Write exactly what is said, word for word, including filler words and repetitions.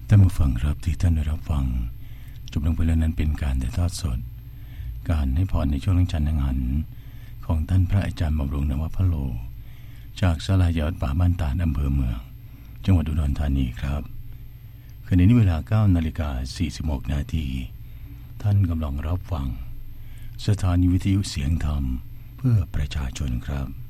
ท่านผู้ฟังครับที่ท่านได้รับฟังจบลงไปแล้วนั้นเป็นการถ่ายทอดสดการให้พรในช่วงหลังจันทร์หันของท่านพระอาจารย์บำรุงนวพโลจากศาลาใหญ่วัดป่าบ้านตาดอำเภอเมืองจังหวัดอุดรธานีครับขณะนี้เวลา เก้านาฬิกาสี่สิบหกนาทีท่านกำลังรับฟังสถานีวิทยุเสียงธรรมเพื่อประชาชนครับ